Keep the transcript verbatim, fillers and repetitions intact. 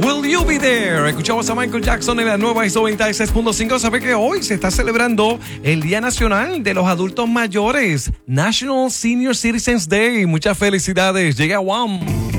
Will You Be There? Escuchamos a Michael Jackson en la nueva I S O noventa y seis punto cinco. ¿Sabe que hoy se está celebrando el Día Nacional de los Adultos Mayores? National Senior Citizens Day. Muchas felicidades. Llega Wham!